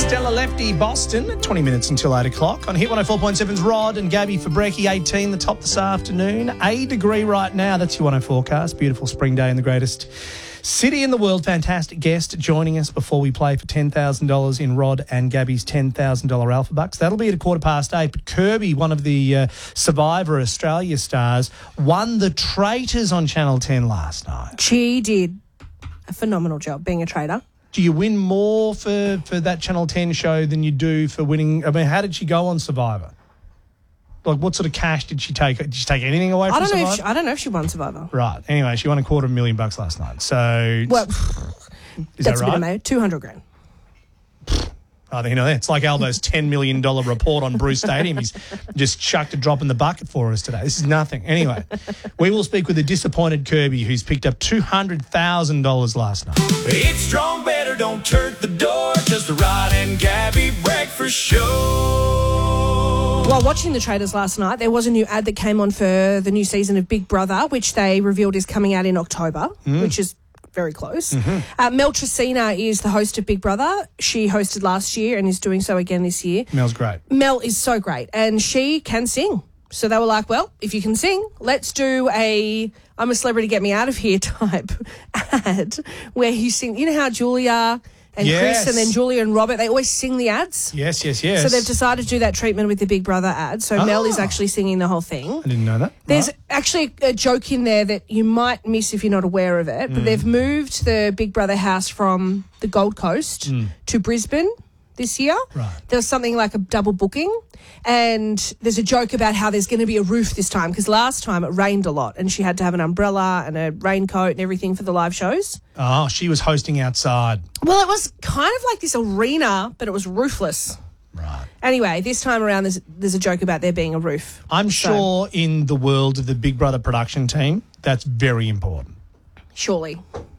Stella Lefty, Boston, 20 minutes until 8 o'clock. On Hit 104.7's Rod and Gabby for Brekkie, 18, the top this afternoon. A degree right now. That's your 104 forecast. Beautiful spring day in the greatest city in the world. Fantastic guest joining us before we play for $10,000 in Rod and Gabby's $10,000 Alpha Bucks. That'll be at 8:15. But Kirby, one of the Survivor Australia stars, won the Traitors on Channel 10 last night. She did a phenomenal job being a traitor. Do you win more for that Channel 10 show than you do for winning? I mean, how did she go on Survivor? Like, what sort of cash did she take? Did she take anything away from Survivor? I don't know if she won Survivor. Right. Anyway, she won $250,000 last night. So, well, is that's that right? a bit of $200,000. I think, it's like Aldo's $10 million report on Bruce Stadium. He's just chucked a drop in the bucket for us today. This is nothing. Anyway, we will speak with a disappointed Kirby who's picked up $200,000 last night. It's strong, better don't turn the door. Just the Rod and Gabby breakfast show. While watching The Traitors last night, there was a new ad that came on for the new season of Big Brother, which they revealed is coming out in October, which is very close. Mel Tracina is the host of Big Brother. She hosted last year and is doing so again this year. Mel's great. Mel is so great, and she can sing. So they were like, well, if you can sing, let's do a I'm a Celebrity, Get Me Out of Here type ad where you sing. You know how Julia and Chris and then Julia and Robert, they always sing the ads? Yes. So they've decided to do that treatment with the Big Brother ad. So Mel is actually singing the whole thing. I didn't know that. There's actually a joke in there that you might miss if you're not aware of it, but they've moved the Big Brother house from the Gold Coast to Brisbane this year. Right. There was something like a double booking, and there's a joke about how there's going to be a roof this time because last time it rained a lot and she had to have an umbrella and a raincoat and everything for the live shows. Oh, she was hosting outside. Well, it was kind of like this arena, but it was roofless. Right. Anyway, this time around there's a joke about there being a roof. I'm sure in the world of the Big Brother production team, that's very important. Surely.